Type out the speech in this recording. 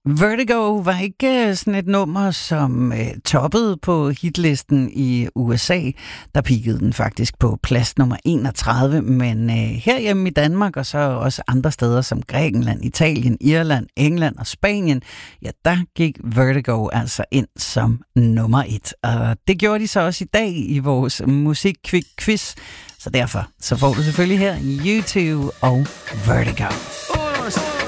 Vertigo var ikke sådan et nummer, som toppede på hitlisten i USA. Der peakede den faktisk på plads nummer 31, men herhjemme i Danmark og så også andre steder som Grækenland, Italien, Irland, England og Spanien, ja, der gik Vertigo altså ind som nummer 1. Og det gjorde de så også i dag i vores musikquiz, så derfor så får du selvfølgelig her YouTube og Vertigo.